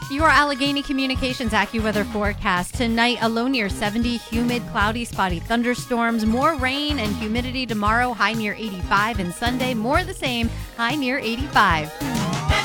Your Allegheny Communications AccuWeather forecast. Tonight, a low near 70, humid, cloudy, spotty thunderstorms, more rain and humidity tomorrow, high near 85, and Sunday, more of the same, high near 85.